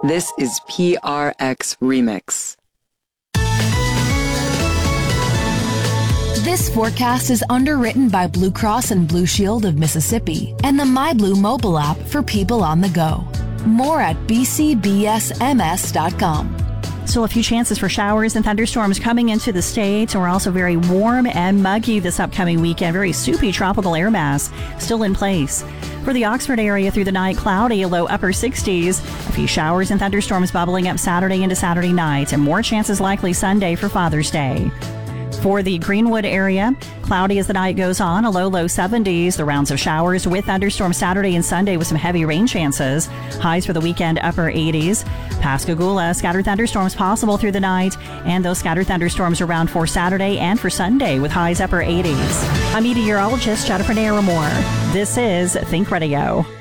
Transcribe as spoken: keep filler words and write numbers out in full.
This is P R X Remix. This forecast is underwritten by Blue Cross and Blue Shield of Mississippi and the MyBlue mobile app for people on the go. More at b c b s m s dot com. Still a few chances for showers and thunderstorms coming into the state. We're also very warm and muggy this upcoming weekend. Very soupy tropical air mass still in place. For the Oxford area through the night, cloudy, a low upper sixties. A few showers and thunderstorms bubbling up Saturday into Saturday night, and more chances likely Sunday for Father's Day. For the Greenwood area, cloudy as the night goes on, a low, low seventies. The rounds of showers with thunderstorms Saturday and Sunday with some heavy rain chances. Highs for the weekend, upper eighties. Pascagoula, scattered thunderstorms possible through the night, and those scattered thunderstorms around for Saturday and for Sunday with highs upper eighties. I'm meteorologist Jennifer Naramore. This is Think Radio.